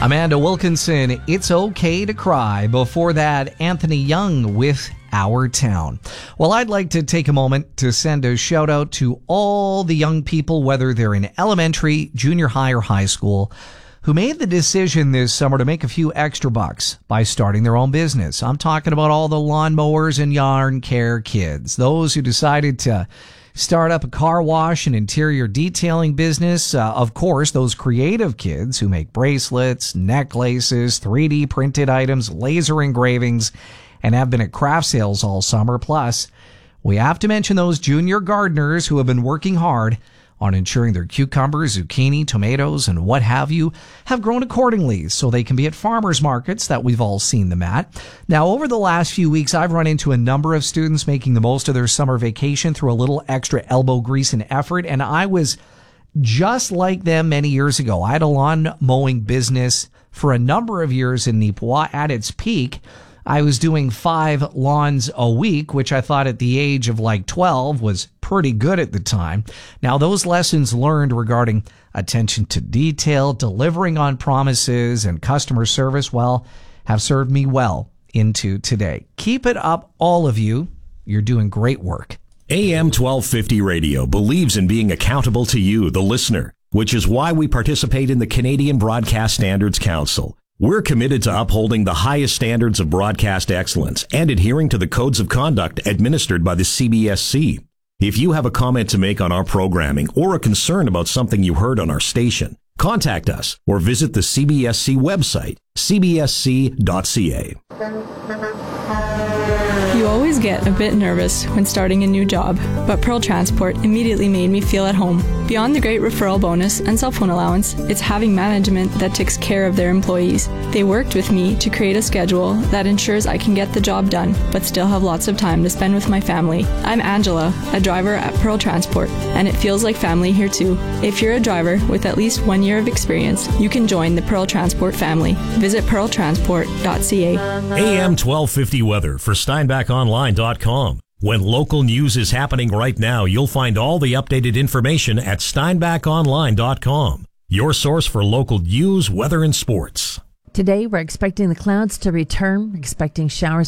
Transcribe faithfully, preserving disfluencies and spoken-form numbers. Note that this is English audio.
Amanda Wilkinson, It's Okay to Cry. Before that, Anthony Young with Our Town. Well, I'd like to take a moment to send a shout out to all the young people, whether they're in elementary, junior high, or high school, who made the decision this summer to make a few extra bucks by starting their own business. I'm talking about all the lawnmowers and yarn care kids, those who decided to start up a car wash and interior detailing business. Uh, of course, those creative kids who make bracelets, necklaces, three D printed items, laser engravings, and have been at craft sales all summer. Plus, we have to mention those junior gardeners who have been working hard on ensuring their cucumbers, zucchini, tomatoes, and what have you have grown accordingly so they can be at farmers markets that we've all seen them at. Now, over the last few weeks, I've run into a number of students making the most of their summer vacation through a little extra elbow grease and effort, and I was just like them many years ago. I had a lawn mowing business for a number of years in Neepawa. At its peak, I was doing five lawns a week, which I thought at the age of like twelve was pretty good at the time. Now, those lessons learned regarding attention to detail, delivering on promises, and customer service, well, have served me well into today. Keep it up, all of you. You're doing great work. A M twelve fifty Radio believes in being accountable to you, the listener, which is why we participate in the Canadian Broadcast Standards Council. We're committed to upholding the highest standards of broadcast excellence and adhering to the codes of conduct administered by the C B S C. If you have a comment to make on our programming or a concern about something you heard on our station, contact us or visit the C B S C website, c b s c dot c a. You always get a bit nervous when starting a new job, but Pearl Transport immediately made me feel at home. Beyond the great referral bonus and cell phone allowance, it's having management that takes care of their employees. They worked with me to create a schedule that ensures I can get the job done, but still have lots of time to spend with my family. I'm Angela, a driver at Pearl Transport, and it feels like family here too. If you're a driver with at least one year of experience, you can join the Pearl Transport family. Visit pearl transport dot c a. A M twelve fifty weather for steinbach online dot com. When local news is happening right now, you'll find all the updated information at steinbach online dot com. Your source for local news, weather, and sports. Today, we're expecting the clouds to return, expecting showers